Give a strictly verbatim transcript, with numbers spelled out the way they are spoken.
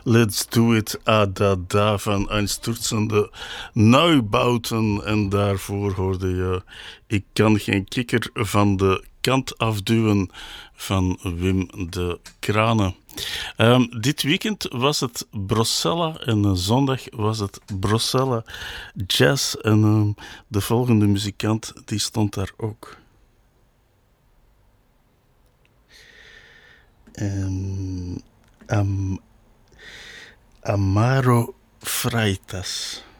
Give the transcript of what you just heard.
Let's Do It, ah da da van einsturzende Neubauten. En daarvoor hoorde je Ik kan geen kikker van de kant afduwen van Wim de Kranen. Um, dit weekend was het Brossella en uh, zondag was het Brossella Jazz. En um, de volgende muzikant die stond daar ook. Um, Am- Amaro Freitas.